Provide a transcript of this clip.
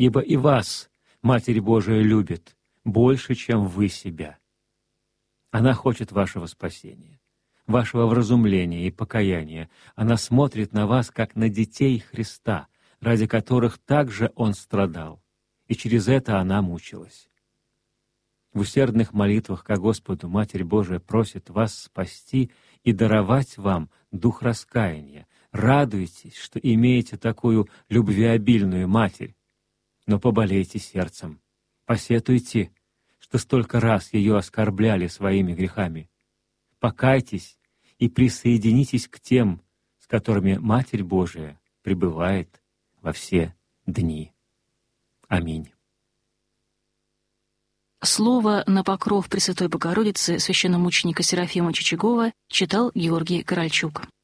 ибо и вас Матерь Божия любит больше, чем вы себя. Она хочет вашего спасения, вашего вразумления и покаяния. Она смотрит на вас, как на детей Христа, ради которых также Он страдал, и через это она мучилась. В усердных молитвах ко Господу Матерь Божия просит вас спасти и даровать вам дух раскаяния. Радуйтесь, что имеете такую любвеобильную Матерь, но поболейте сердцем, посетуйте, что столько раз ее оскорбляли своими грехами. Покайтесь и присоединитесь к тем, с которыми Матерь Божия пребывает во все дни. Аминь. Слово на покров Пресвятой Богородицы священномученика Серафима Чичагова читал Георгий Корольчук.